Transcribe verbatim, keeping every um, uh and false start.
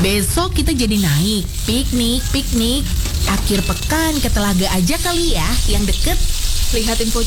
Besok kita jadi naik, piknik, piknik. Akhir pekan ke Telaga aja kali ya, yang deket. Lihat info